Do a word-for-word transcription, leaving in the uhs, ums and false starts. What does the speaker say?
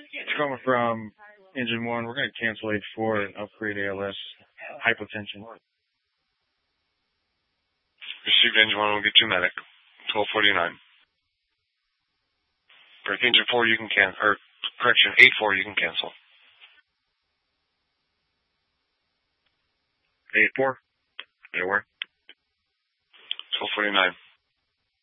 It's coming from engine one. We're going to cancel H four and upgrade A L S. Hypotension. Received engine one, we'll get you medic. twelve forty-nine. For engine four, you can cancel, or correction, eight four, you can cancel. eight four? Yeah, where? twelve forty-nine.